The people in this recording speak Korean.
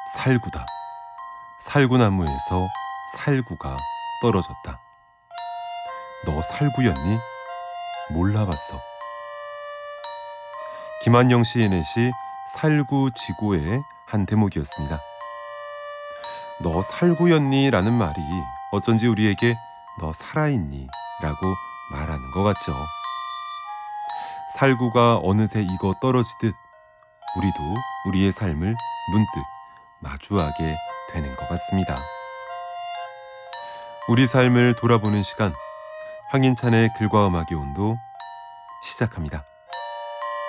살구다. 살구나무에서 살구가 떨어졌다. 너 살구였니? 몰라봤어. 김한영 시인의 시 살구지고의 한 대목이었습니다. 너 살구였니? 라는 말이 어쩐지 우리에게 너 살아있니? 라고 말하는 것 같죠. 살구가 어느새 익어 떨어지듯 우리도 우리의 삶을 문득 마주하게 되는 것 같습니다. 우리 삶을 돌아보는 시간, 황인찬의 글과 음악의 온도 시작합니다.